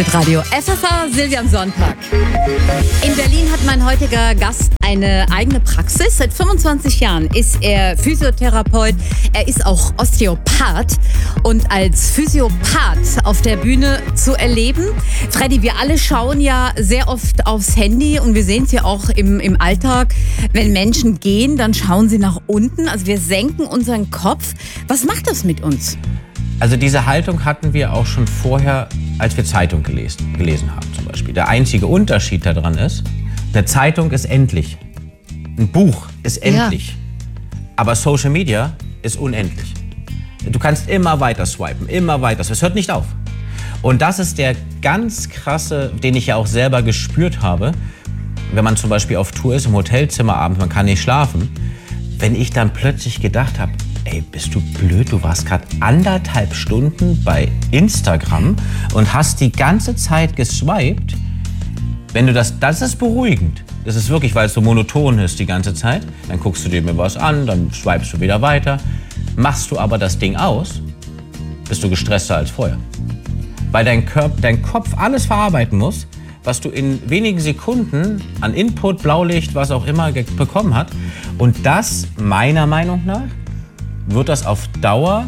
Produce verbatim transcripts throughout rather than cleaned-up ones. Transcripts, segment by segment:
Mit Radio F F A, Silvia am Sonntag. In Berlin hat mein heutiger Gast eine eigene Praxis. Seit fünfundzwanzig Jahren ist er Physiotherapeut. Er ist auch Osteopath. Und als Physiopath auf der Bühne zu erleben, Freddy, wir alle schauen ja sehr oft aufs Handy und wir sehen es ja auch im, im Alltag. Wenn Menschen gehen, dann schauen sie nach unten. Also wir senken unseren Kopf. Was macht das mit uns? Also diese Haltung hatten wir auch schon vorher, als wir Zeitung gelesen, gelesen haben zum Beispiel. Der einzige Unterschied daran ist, eine Zeitung ist endlich. Ein Buch ist endlich. Ja. Aber Social Media ist unendlich. Du kannst immer weiter swipen, immer weiter. Es hört nicht auf. Und das ist der ganz krasse, den ich ja auch selber gespürt habe, wenn man zum Beispiel auf Tour ist, im Hotelzimmer abends, man kann nicht schlafen. Wenn ich dann plötzlich gedacht habe, ey, bist du blöd, du warst gerade anderthalb Stunden bei Instagram und hast die ganze Zeit geswiped. Wenn du das, das ist beruhigend. Das ist wirklich, weil es so monoton ist die ganze Zeit. Dann guckst du dir mir was an, dann swipest du wieder weiter. Machst du aber das Ding aus, bist du gestresster als vorher. Weil dein, Körper, dein Kopf alles verarbeiten muss, was du in wenigen Sekunden an Input, Blaulicht, was auch immer bekommen hat. Und das, meiner Meinung nach, wird das auf Dauer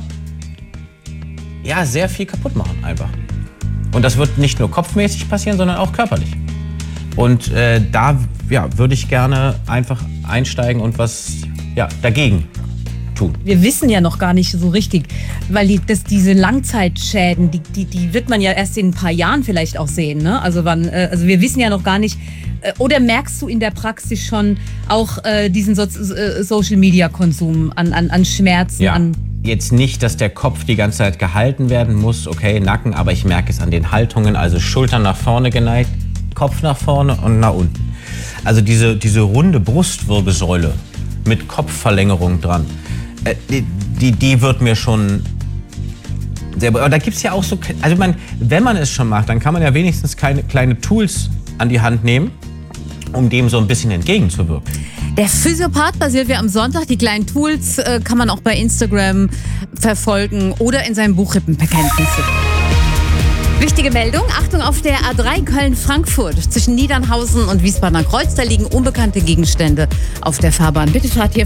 ja, sehr viel kaputt machen einfach. Und das wird nicht nur kopfmäßig passieren, sondern auch körperlich. Und äh, da ja, würde ich gerne einfach einsteigen und was ja, dagegen tun. Wir wissen ja noch gar nicht so richtig, weil die, das, diese Langzeitschäden, die, die, die wird man ja erst in ein paar Jahren vielleicht auch sehen. Ne? Also, wann, äh, also wir wissen ja noch gar nicht, äh, oder merkst du in der Praxis schon auch äh, diesen so äh, Social-Media-Konsum an, an, an Schmerzen? Ja. An Jetzt nicht, dass der Kopf die ganze Zeit gehalten werden muss, okay, Nacken, aber ich merke es an den Haltungen, also Schultern nach vorne geneigt, Kopf nach vorne und nach unten. Also diese, diese runde Brustwirbelsäule mit Kopfverlängerung dran, äh, die, die, die wird mir schon sehr... Aber da gibt es ja auch so... Also man, wenn man es schon macht, dann kann man ja wenigstens keine, kleine Tools an die Hand nehmen, um dem so ein bisschen entgegenzuwirken. Der Physiopath bei Silvia am Sonntag, die kleinen Tools äh, kann man auch bei Instagram verfolgen oder in seinem Buch Rippenbekenntnisse. Wichtige Meldung, Achtung auf der A drei Köln-Frankfurt. Zwischen Niedernhausen und Wiesbadener Kreuz, da liegen unbekannte Gegenstände auf der Fahrbahn. Bitte fahrt hier